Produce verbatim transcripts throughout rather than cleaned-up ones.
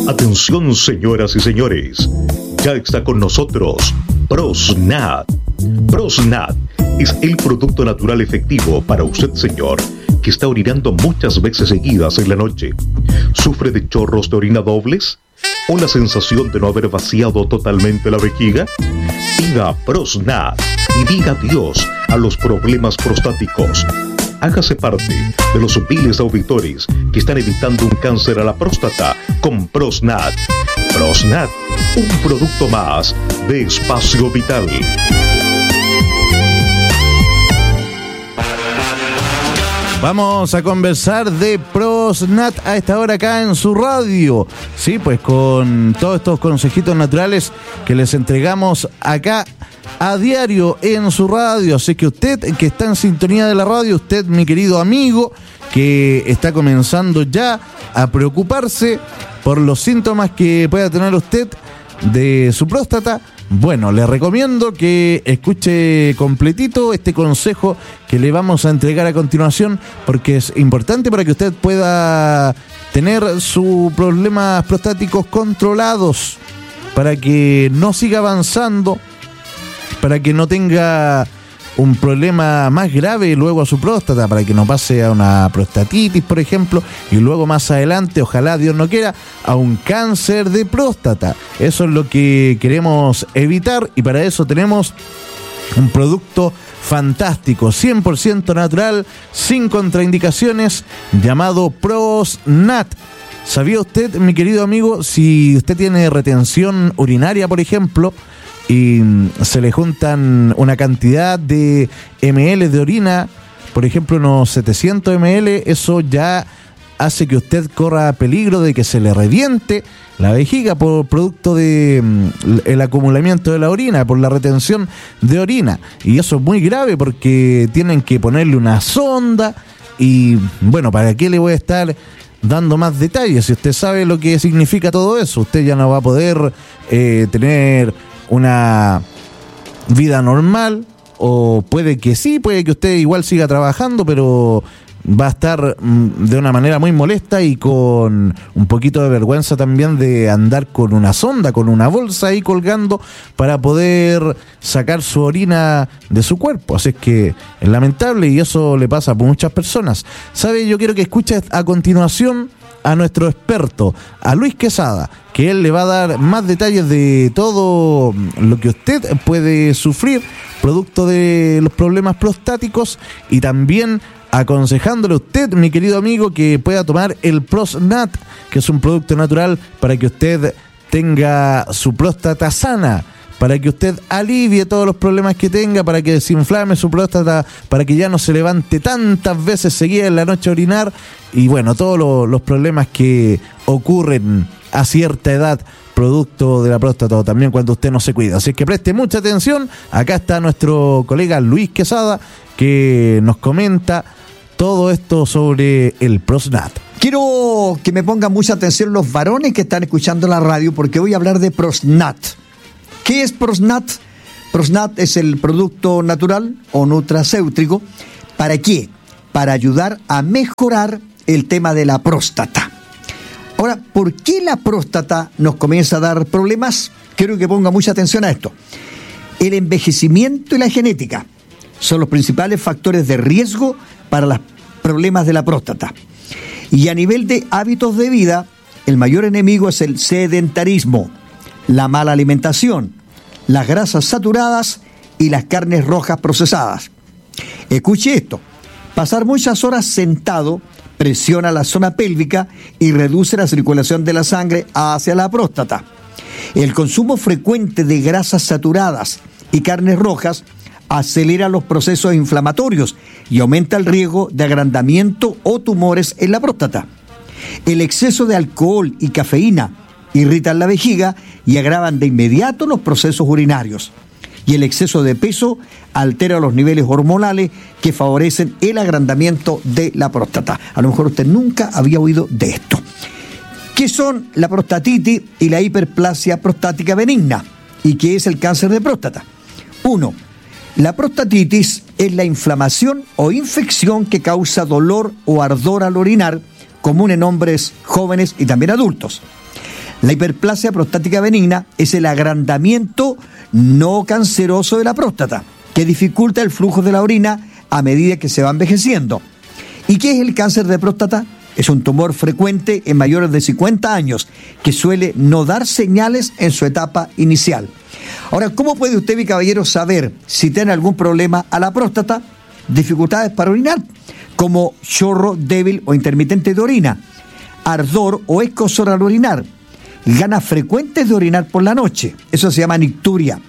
Atención, señoras y señores, ya está con nosotros PROSNAT. PROSNAT es el producto natural efectivo para usted, señor, que está orinando muchas veces seguidas en la noche. ¿Sufre de chorros de orina dobles? ¿O la sensación de no haber vaciado totalmente la vejiga? Pida PROSNAT y diga adiós a los problemas prostáticos. Hágase parte de los miles de auditores que están evitando un cáncer a la próstata con PROSNAT. PROSNAT, un producto más de Espacio Vital. Vamos a conversar de PROSNAT a esta hora acá en su radio. Sí, pues con todos estos consejitos naturales que les entregamos acá a diario en su radio. Así que usted que está en sintonía de la radio, usted, mi querido amigo, que está comenzando ya a preocuparse por los síntomas que pueda tener usted de su próstata, bueno, le recomiendo que escuche completito este consejo que le vamos a entregar a continuación, porque es importante para que usted pueda tener sus problemas prostáticos controlados, para que no siga avanzando, para que no tenga un problema más grave luego a su próstata, para que no pase a una prostatitis, por ejemplo, y luego más adelante, ojalá Dios no quiera, a un cáncer de próstata. Eso es lo que queremos evitar, y para eso tenemos un producto fantástico, cien por ciento natural, sin contraindicaciones, llamado PROSNAT. ¿Sabía usted, mi querido amigo, si usted tiene retención urinaria, por ejemplo, y se le juntan una cantidad de ml de orina, por ejemplo unos setecientos mililitros, eso ya hace que usted corra peligro de que se le reviente la vejiga por producto de el acumulamiento de la orina, por la retención de orina? Y eso es muy grave, porque tienen que ponerle una sonda. Y bueno, ¿para qué le voy a estar dando más detalles? Si usted sabe lo que significa todo eso, usted ya no va a poder eh, tener una vida normal, o puede que sí, puede que usted igual siga trabajando, pero va a estar de una manera muy molesta y con un poquito de vergüenza también de andar con una sonda, con una bolsa ahí colgando para poder sacar su orina de su cuerpo. Así es que es lamentable, y eso le pasa a muchas personas. ¿Sabe? Yo quiero que escuche a continuación a nuestro experto, a Luis Quesada, que él le va a dar más detalles de todo lo que usted puede sufrir producto de los problemas prostáticos, y también aconsejándole a usted, mi querido amigo, que pueda tomar el PROSNAT, que es un producto natural para que usted tenga su próstata sana, para que usted alivie todos los problemas que tenga, para que desinflame su próstata, para que ya no se levante tantas veces seguidas en la noche a orinar, y bueno, todos los, los problemas que ocurren a cierta edad producto de la próstata, o también cuando usted no se cuida. Así que preste mucha atención. Acá está nuestro colega Luis Quesada, que nos comenta todo esto sobre el PROSNAT. Quiero que me pongan mucha atención los varones que están escuchando la radio, porque voy a hablar de PROSNAT. ¿Qué es PROSNAT? PROSNAT es el producto natural o nutracéutico. ¿Para qué? Para ayudar a mejorar el tema de la próstata. Ahora, ¿por qué la próstata nos comienza a dar problemas? Quiero que ponga mucha atención a esto. El envejecimiento y la genética son los principales factores de riesgo para los problemas de la próstata. Y a nivel de hábitos de vida, el mayor enemigo es el sedentarismo, la mala alimentación, las grasas saturadas y las carnes rojas procesadas. Escuche esto: pasar muchas horas sentado presiona la zona pélvica y reduce la circulación de la sangre hacia la próstata. El consumo frecuente de grasas saturadas y carnes rojas acelera los procesos inflamatorios y aumenta el riesgo de agrandamiento o tumores en la próstata. El exceso de alcohol y cafeína irritan la vejiga y agravan de inmediato los procesos urinarios. Y el exceso de peso altera los niveles hormonales que favorecen el agrandamiento de la próstata. A lo mejor usted nunca había oído de esto. ¿Qué son la prostatitis y la hiperplasia prostática benigna? ¿Y qué es el cáncer de próstata? Uno, la prostatitis es la inflamación o infección que causa dolor o ardor al orinar, común en hombres jóvenes y también adultos. La hiperplasia prostática benigna es el agrandamiento no canceroso de la próstata, que dificulta el flujo de la orina a medida que se va envejeciendo. ¿Y qué es el cáncer de próstata? Es un tumor frecuente en mayores de cincuenta años, que suele no dar señales en su etapa inicial. Ahora, ¿cómo puede usted, mi caballero, saber si tiene algún problema a la próstata? Dificultades para orinar, como chorro débil o intermitente de orina, ardor o escozor al orinar, ganas frecuentes de orinar por la noche, eso se llama nicturia,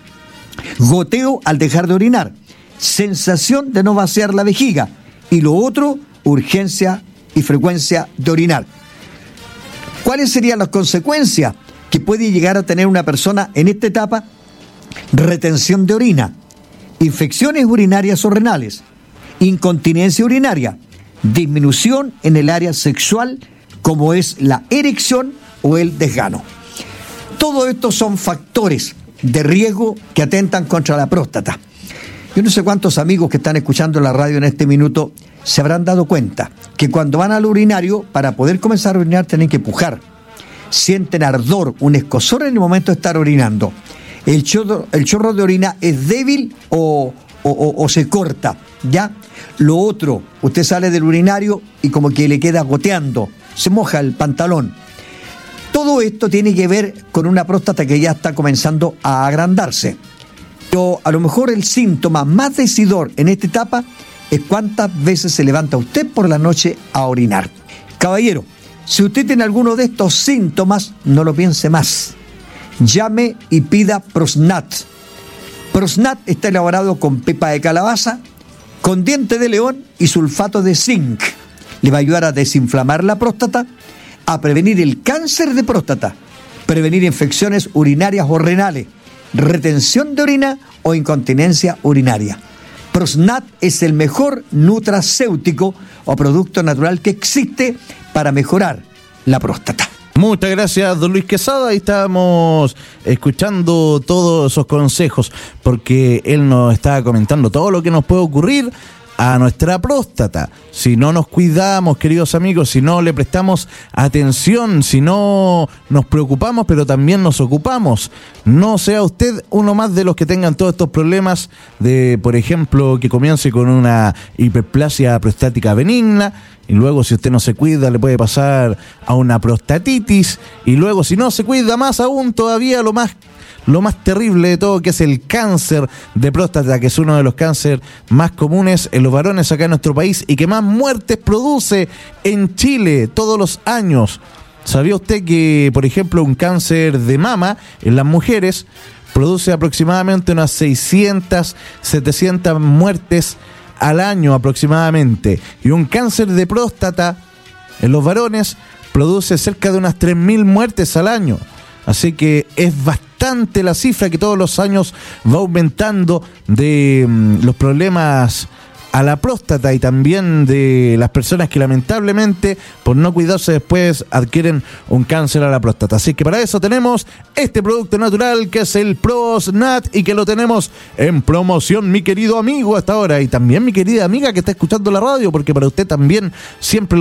goteo al dejar de orinar, sensación de no vaciar la vejiga, y lo otro, urgencia y frecuencia de orinar. ¿Cuáles serían las consecuencias que puede llegar a tener una persona en esta etapa? Retención de orina, infecciones urinarias o renales, incontinencia urinaria, disminución en el área sexual como es la erección o el desgano. Todo esto son factores de riesgo que atentan contra la próstata. Yo no sé cuántos amigos que están escuchando la radio en este minuto se habrán dado cuenta que cuando van al urinario, para poder comenzar a orinar tienen que pujar. Sienten ardor, un escozor en el momento de estar orinando. El chorro, el chorro de orina es débil o, o, o, o se corta, ¿ya? Lo otro, usted sale del urinario y como que le queda goteando, se moja el pantalón. Todo esto tiene que ver con una próstata que ya está comenzando a agrandarse. Pero a lo mejor el síntoma más decidor en esta etapa es cuántas veces se levanta usted por la noche a orinar. Caballero, si usted tiene alguno de estos síntomas, no lo piense más. Llame y pida Prosnat. Prosnat está elaborado con pepa de calabaza, con diente de león y sulfato de zinc. Le va a ayudar a desinflamar la próstata, a prevenir el cáncer de próstata, prevenir infecciones urinarias o renales, retención de orina o incontinencia urinaria. Prosnat es el mejor nutracéutico o producto natural que existe para mejorar la próstata. Muchas gracias, don Luis Quesada. Ahí estábamos escuchando todos esos consejos, porque él nos estaba comentando todo lo que nos puede ocurrir a nuestra próstata. Si no nos cuidamos, queridos amigos, si no le prestamos atención, si no nos preocupamos, pero también nos ocupamos, no sea usted uno más de los que tengan todos estos problemas de, por ejemplo, que comience con una hiperplasia prostática benigna, y luego si usted no se cuida le puede pasar a una prostatitis, y luego si no se cuida más aún todavía lo más Lo más terrible de todo, que es el cáncer de próstata, que es uno de los cánceres más comunes en los varones acá en nuestro país y que más muertes produce en Chile todos los años. ¿Sabía usted que, por ejemplo, un cáncer de mama en las mujeres produce aproximadamente unas seiscientas, setecientas muertes al año aproximadamente? Y un cáncer de próstata en los varones produce cerca de unas tres mil muertes al año. Así que es bastante la cifra que todos los años va aumentando de um, los problemas a la próstata y también de las personas que lamentablemente por no cuidarse después adquieren un cáncer a la próstata. Así que para eso tenemos este producto natural que es el Prosnat y que lo tenemos en promoción, mi querido amigo, hasta ahora, y también mi querida amiga que está escuchando la radio, porque para usted también siempre lo